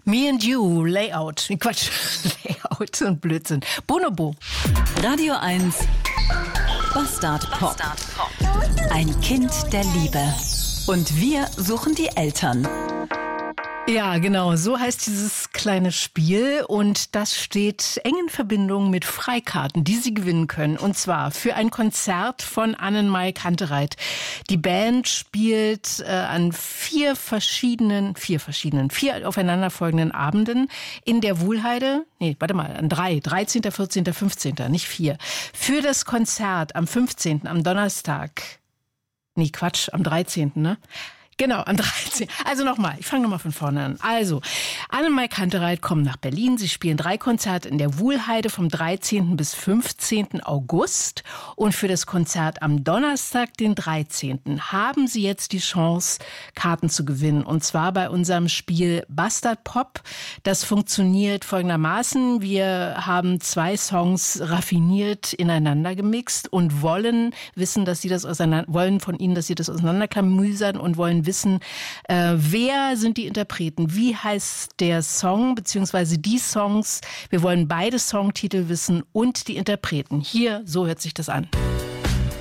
Me and You, Layout. Quatsch, Layout und Blödsinn. Bonobo. Radio 1, Bastard Pop. Ein Kind der Liebe. Und wir suchen die Eltern. Ja, genau, so heißt dieses kleine Spiel und das steht eng in Verbindung mit Freikarten, die Sie gewinnen können. Und zwar für ein Konzert von Annenmai Kantereit. Die Band spielt an vier aufeinanderfolgenden Abenden in der Wuhlheide. An 13., 14., 15., nicht 4. Für das Konzert am 15., am Donnerstag. Am 13., ne? Genau, am 13. Also nochmal, ich fange nochmal von vorne an. Also, Annenmai Kantereit kommen nach Berlin. Sie spielen 3 Konzerte in der Wuhlheide vom 13. bis 15. August. Und für das Konzert am Donnerstag, den 13., haben Sie jetzt die Chance, Karten zu gewinnen. Und zwar bei unserem Spiel Bastard Pop. Das funktioniert folgendermaßen. Wir haben 2 Songs raffiniert ineinander gemixt und wollen wissen, dass Sie das wollen von Ihnen, dass Sie das auseinanderklamüsern und wollen wissen, wer sind die Interpreten, wie heißt der Song bzw. die Songs. Wir wollen beide Songtitel wissen und die Interpreten. Hier, so hört sich das an.